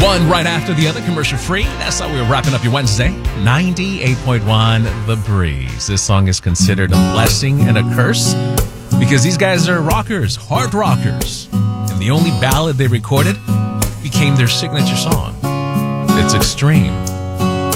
One right after the other, commercial free. That's how we're wrapping up your Wednesday. 98.1 The Breeze. This song is considered a blessing and a curse because these guys are rockers, hard rockers. The only ballad they recorded became their signature song. It's extreme.